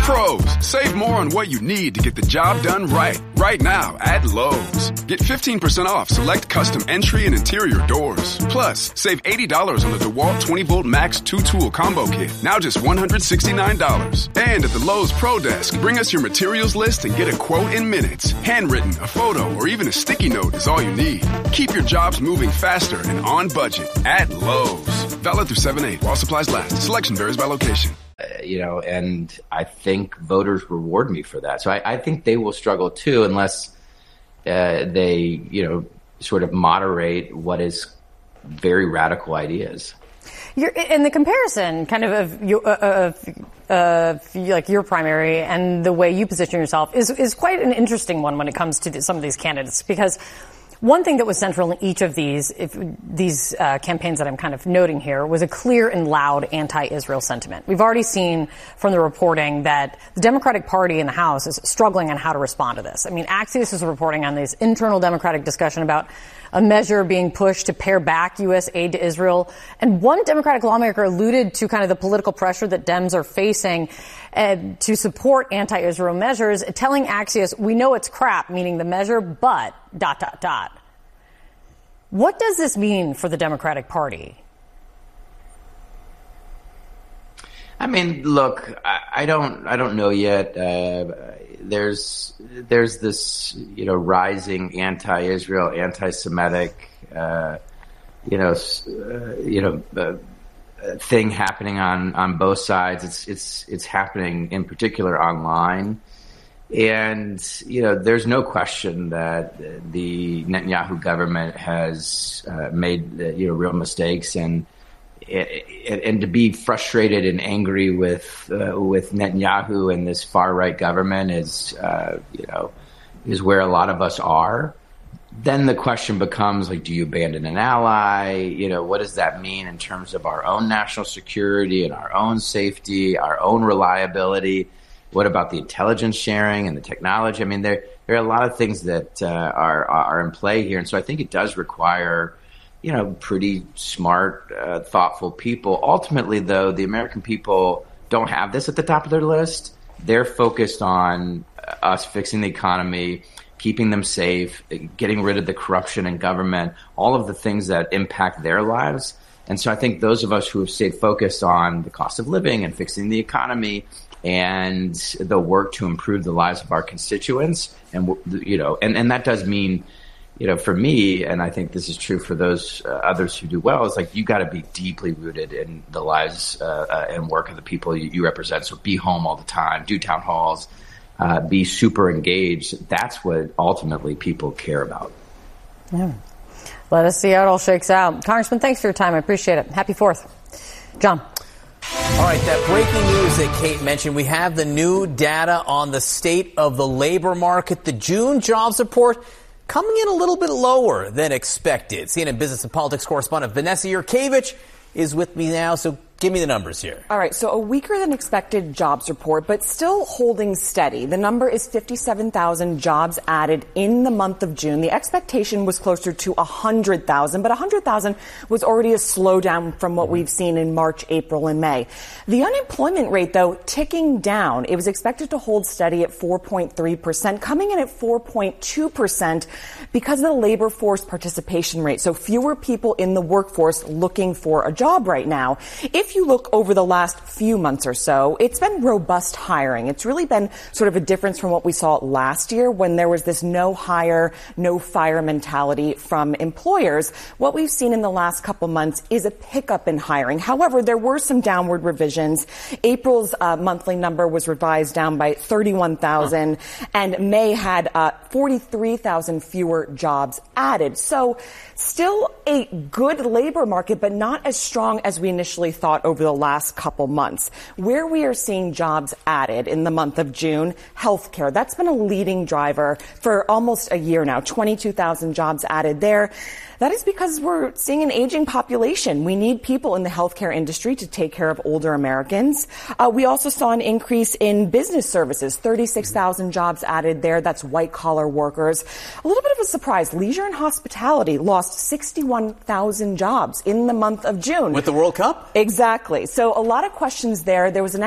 Pros, save more on what you need to get the job done right. Right now at Lowe's. Get 15% off select custom entry and interior doors. Plus, save $80 on the DeWalt 20-volt Max 2-tool combo kit. Now just $169. And at the Lowe's Pro Desk, bring us your materials list and get a quote in minutes. Handwritten, a photo, or even a sticky note is all you need. Keep your jobs moving faster and on budget at Lowe's. Valid through 7/8 while supplies last. Selection varies by location. And I think voters reward me for that. So I think they will struggle too unless they, sort of moderate what is very radical ideas. In the comparison kind of like your primary and the way you position yourself is quite an interesting one when it comes to some of these candidates, because one thing that was central in each of these campaigns that I'm kind of noting here was a clear and loud anti-Israel sentiment. We've already seen from the reporting that the Democratic Party in the House is struggling on how to respond to this. I mean, Axios is reporting on this internal Democratic discussion about a measure being pushed to pare back U.S. aid to Israel. And one Democratic lawmaker alluded to kind of the political pressure that Dems are facing to support anti-Israel measures, telling Axios, we know it's crap, meaning the measure, but ... What does this mean for the Democratic Party? I mean, look, I don't know yet. There's this, rising anti-Israel, anti-Semitic, thing happening on both sides. It's happening in particular online. And, there's no question that the Netanyahu government has made, real mistakes, and to be frustrated and angry with Netanyahu and this far right government is where a lot of us are. Then the question becomes, like, do you abandon an ally? What does that mean in terms of our own national security and our own safety, our own reliability? What about the intelligence sharing and the technology? I mean, there are a lot of things that are in play here. And so I think it does require, pretty smart, thoughtful people. Ultimately, though, the American people don't have this at the top of their list. They're focused on us fixing the economy, keeping them safe, getting rid of the corruption in government, all of the things that impact their lives. And so I think those of us who have stayed focused on the cost of living and fixing the economy and the work to improve the lives of our constituents. And, and that does mean, for me, and I think this is true for those others who do well, is like, you got to be deeply rooted in the lives and work of the people you represent. So be home all the time, do town halls, be super engaged. That's what ultimately people care about. Yeah. Let us see how it all shakes out. Congressman, thanks for your time. I appreciate it. Happy 4th. John. All right, that breaking news that Kate mentioned, we have the new data on the state of the labor market. The June jobs report coming in a little bit lower than expected. CNN business and politics correspondent Vanessa Yurkevich is with me now, so give me the numbers here. All right, so a weaker than expected jobs report, but still holding steady. The number is 57,000 jobs added in the month of June. The expectation was closer to 100,000, but 100,000 was already a slowdown from what we've seen in March, April, and May. The unemployment rate, though, ticking down. It was expected to hold steady at 4.3%, coming in at 4.2% because of the labor force participation rate. So fewer people in the workforce looking for a job right now. If you look over the last few months or so, it's been robust hiring. It's really been sort of a difference from what we saw last year when there was this no hire, no fire mentality from employers. What we've seen in the last couple months is a pickup in hiring. However, there were some downward revisions. April's monthly number was revised down by 31,000, and May had 43,000 fewer jobs added. So still a good labor market, but not as strong as we initially thought over the last couple months. Where we are seeing jobs added in the month of June, healthcare. That's been a leading driver for almost a year now. 22,000 jobs added there. That is because we're seeing an aging population. We need people in the healthcare industry to take care of older Americans. We also saw an increase in business services, 36,000 jobs added there. That's white-collar workers. A little bit of a surprise. Leisure and hospitality lost 61,000 jobs in the month of June. With the World Cup? Exactly. So a lot of questions there. There was an